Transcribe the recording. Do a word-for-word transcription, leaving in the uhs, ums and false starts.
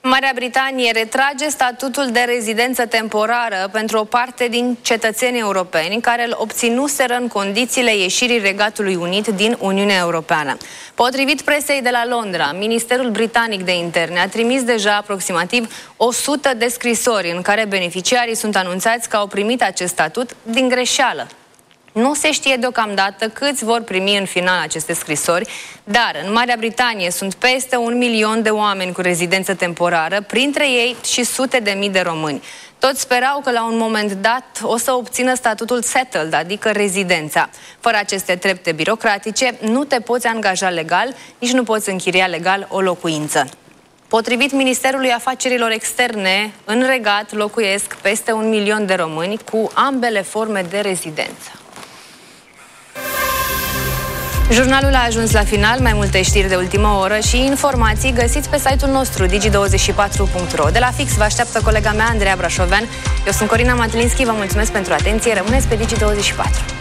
Marea Britanie retrage statutul de rezidență temporară pentru o parte din cetățenii europeni care îl obținuseră în condițiile ieșirii Regatului Unit din Uniunea Europeană. Potrivit presei de la Londra, Ministerul Britanic de Interne a trimis deja aproximativ o sută de scrisori în care beneficiarii sunt anunțați că au primit acest statut din greșeală. Nu se știe deocamdată câți vor primi în final aceste scrisori, dar în Marea Britanie sunt peste un milion de oameni cu rezidență temporară, printre ei și sute de mii de români. Toți sperau că la un moment dat o să obțină statutul settled, adică rezidența. Fără aceste trepte birocratice, nu te poți angaja legal, nici nu poți închiria legal o locuință. Potrivit Ministerului Afacerilor Externe, în Regat locuiesc peste un milion de români cu ambele forme de rezidență. Jurnalul a ajuns la final, mai multe știri de ultimă oră și informații găsiți pe site-ul nostru digi douăzeci și patru punct ro. De la Fix vă așteaptă colega mea, Andreea Brașovean. Eu sunt Corina Matlinski, vă mulțumesc pentru atenție, rămâneți pe Digi douăzeci și patru.